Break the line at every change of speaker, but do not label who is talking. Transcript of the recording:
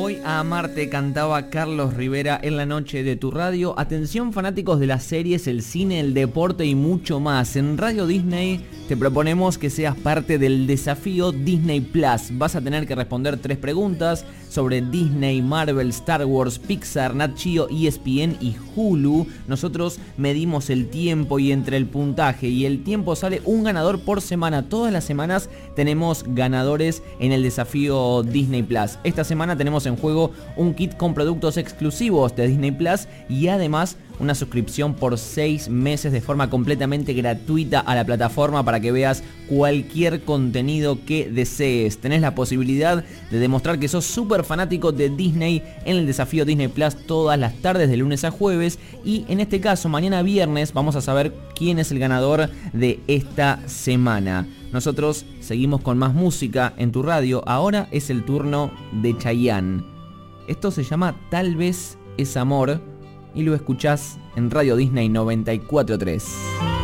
Voy a amarte, cantaba Carlos Rivera en la noche de tu radio. Atención fanáticos de las series, el cine, el deporte y mucho más. En Radio Disney te proponemos que seas parte del desafío Disney Plus. Vas a tener que responder 3 preguntas sobre Disney, Marvel, Star Wars, Pixar, Nat Geo, ESPN y Hulu. Nosotros medimos el tiempo y entre el puntaje y el tiempo sale un ganador por semana. Todas las semanas tenemos ganadores en el desafío Disney Plus. Esta semana tenemos en juego un kit con productos exclusivos de Disney Plus y además una suscripción por 6 meses de forma completamente gratuita a la plataforma para que veas cualquier contenido que desees. Tenés la posibilidad de demostrar que sos súper fanático de Disney en el desafío Disney Plus todas las tardes de lunes a jueves, y en este caso mañana viernes vamos a saber quién es el ganador de esta semana. Nosotros seguimos con más música en tu radio. Ahora es el turno de Chayanne. Esto se llama Tal vez es amor y lo escuchás en Radio Disney 94.3.